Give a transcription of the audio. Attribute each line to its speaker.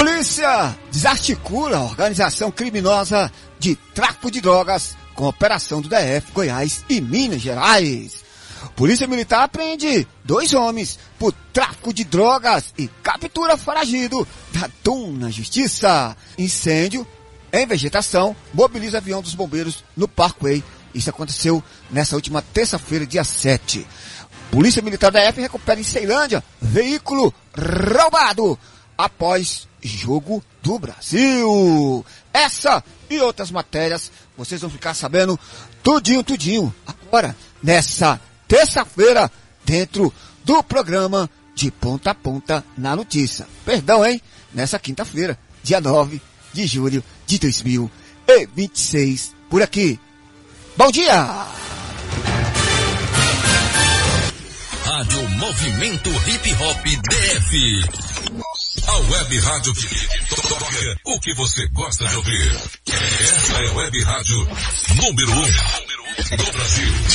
Speaker 1: Polícia desarticula a organização criminosa de tráfico de drogas com operação do DF, Goiás e Minas Gerais. Polícia Militar apreende 2 homens por tráfico de drogas e captura foragido da Dona Justiça. Incêndio em vegetação mobiliza avião dos bombeiros no Parkway. Isso aconteceu nessa última terça-feira, dia 7. Polícia Militar da DF recupera em Ceilândia veículo roubado após Jogo do Brasil. Essa e outras matérias vocês vão ficar sabendo tudinho agora, nessa terça-feira, dentro do programa De Ponta a Ponta na Notícia. Perdão, hein? Nessa quinta-feira, dia 9 de julho de 2026, por aqui. Bom dia!
Speaker 2: Rádio Movimento Hip Hop DF. A web rádio que toca o que você gosta de ouvir. Essa é a web rádio número 1 do Brasil.